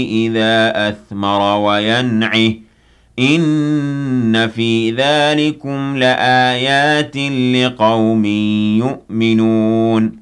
إِذَا أَثْمَرَ وَيَنْعِهِ ۚ إِنَّ فِي ذَٰلِكُمْ لَآيَاتٍ لِّقَوْمٍ يُؤْمِنُونَ